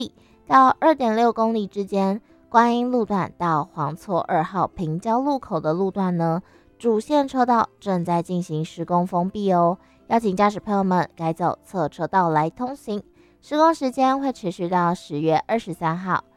到2.6公里之间。观音路段到黄厝2号平交路口的路段呢，主线车道正在进行施工封闭哦，邀请驾驶朋友们改走侧车道来通行。施工时间会持续到10月23号。